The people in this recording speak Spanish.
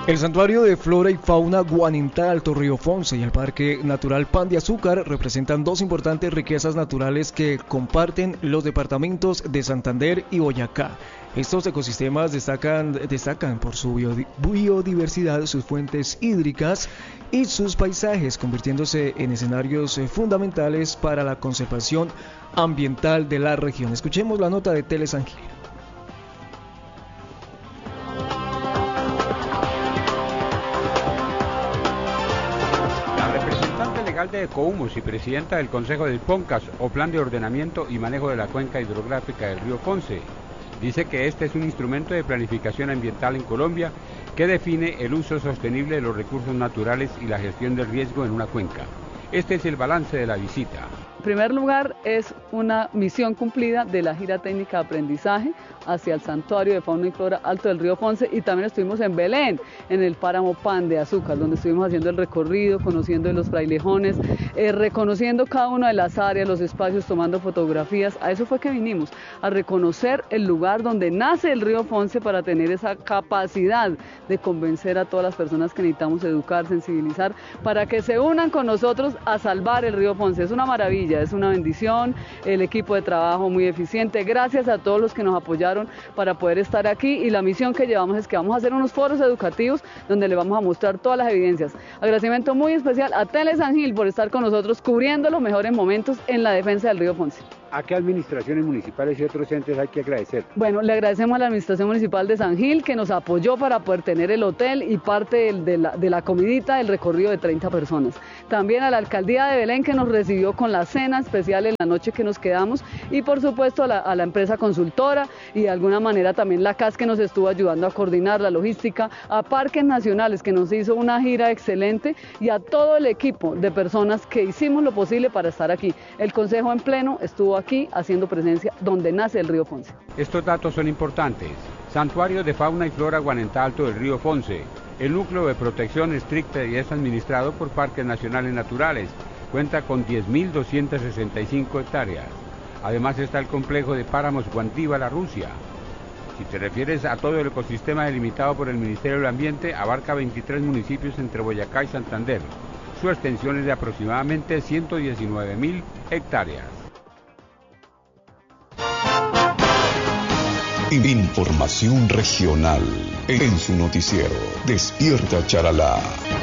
El Santuario de Flora y Fauna Guanentá Alto Río Fonce y el Parque Natural Pan de Azúcar representan dos importantes riquezas naturales que comparten los departamentos de Santander y Boyacá. Estos ecosistemas destacan por su biodiversidad, sus fuentes hídricas y sus paisajes, convirtiéndose en escenarios fundamentales para la conservación ambiental de la región. Escuchemos la nota de Teles Angil. De Ecohumos y presidenta del Consejo del PONCAS o Plan de Ordenamiento y Manejo de la Cuenca Hidrográfica del Río Fonce. Dice que este es un instrumento de planificación ambiental en Colombia que define el uso sostenible de los recursos naturales y la gestión del riesgo en una cuenca. Este es el balance de la visita. En primer lugar, es una misión cumplida de la gira técnica de aprendizaje hacia el Santuario de Fauna y Flora Alto del Río Fonce, y también estuvimos en Belén, en el páramo Pan de Azúcar, donde estuvimos haciendo el recorrido, conociendo los frailejones, reconociendo cada una de las áreas, los espacios, tomando fotografías. A eso fue que vinimos, a reconocer el lugar donde nace el Río Fonce para tener esa capacidad de convencer a todas las personas que necesitamos educar, sensibilizar, para que se unan con nosotros a salvar el Río Fonce. Es una maravilla, es una bendición, el equipo de trabajo muy eficiente, gracias a todos los que nos apoyaron para poder estar aquí, y la misión que llevamos es que vamos a hacer unos foros educativos donde le vamos a mostrar todas las evidencias. Agradecimiento muy especial a Teles Angil por estar con nosotros cubriendo los mejores momentos en la defensa del Río Fonce. ¿A qué administraciones municipales y otros entes hay que agradecer? Bueno, le agradecemos a la Administración Municipal de San Gil, que nos apoyó para poder tener el hotel y parte de la comidita del recorrido de 30 personas. También a la Alcaldía de Belén, que nos recibió con la cena especial en la noche que nos quedamos, y por supuesto a la empresa consultora, y de alguna manera también la CAS, que nos estuvo ayudando a coordinar la logística, a Parques Nacionales, que nos hizo una gira excelente, y a todo el equipo de personas que hicimos lo posible para estar aquí. El Consejo en pleno estuvo aquí haciendo presencia donde nace el Río Fonce. Estos datos son importantes. Santuario de Fauna y Flora Guanentá Alto del Río Fonce. El núcleo de protección estricta y es administrado por Parques Nacionales Naturales. Cuenta con 10.265 hectáreas. Además está el complejo de páramos Guandíbal, Rusia. Si te refieres a todo el ecosistema delimitado por el Ministerio del Ambiente, abarca 23 municipios entre Boyacá y Santander. Su extensión es de aproximadamente 119.000 hectáreas. Información regional en su noticiero Despierta Charalá.